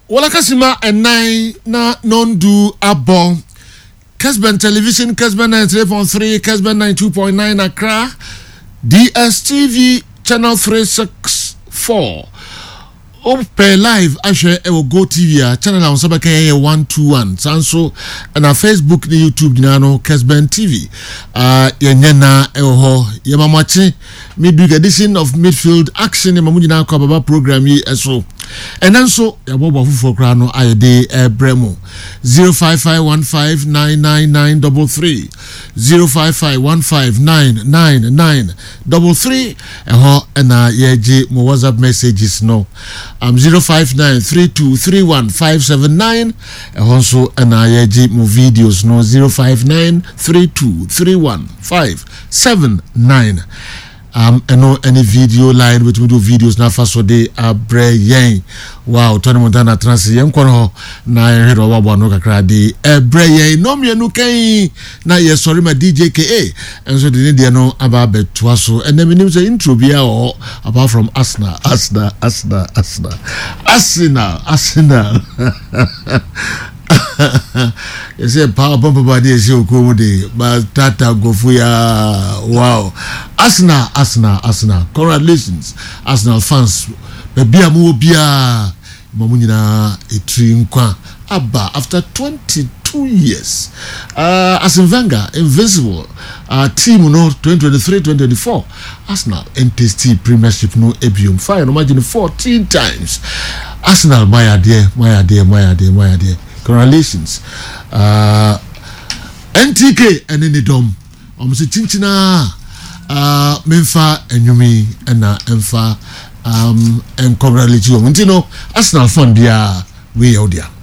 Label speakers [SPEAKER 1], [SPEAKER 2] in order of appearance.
[SPEAKER 1] Wala kasima enai na non-do abo. Kesben Television, Kesben 93.3, Kesben 92.9 Accra, DSTV Channel 364. Open live ashe ewo Go TV channel na onsaba kan 121 sanso na Facebook na YouTube dinano Kesben TV yenyana ewo ho yemamachi midweek edition of Midfield Action mamunyina kwa baba program yi eso enanso yabobo fufu kra no ayede bremo 0551599933 0551599933 eho na yeje mo WhatsApp messages no 0593231579 also na yeji mo videos no 0593231579 eno any video line with me do videos na faso de abre yen wow Tony Montana trans yen kono na hero wabo no kakra de abre yen no mienu kan na ye sorry ma DJ KA enso de ne no aba beto so enemi say intro bia o apart from Arsenal you say power pump body is you go de but tata go for ya wow Arsenal congratulations Arsenal fans baby amu bia mamunyina etri nkwa aba after 22 years Arsene Wenger invincible team no 2023-2024 Arsenal NTST Premiership no ebium fire no imagine 14 times Arsenal my dear congratulations NTK and any dom omse chinchina memfa enyumi na emfa and congratulations you know Arsenal fan dia we out there